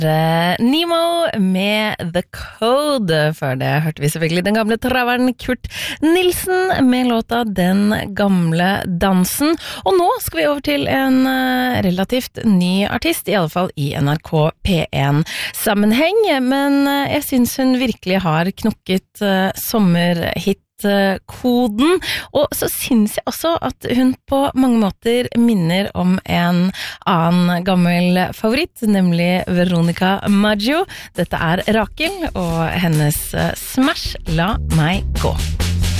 Nemo med The Code. Før det hørte vi selvfølgelig den gamle traveren Kurt Nilsen med låta Den gamle dansen. Og nå skal vi over til en relativt ny artist, i alle fall i NRK P1-sammenheng. Men jeg synes hun virkelig har knokket sommerhit koden, og så synes jeg også at hun på mange måter minner om en annen gammel favoritt, nemlig Veronica Maggio. Dette Rakel og hennes Smash La meg gå.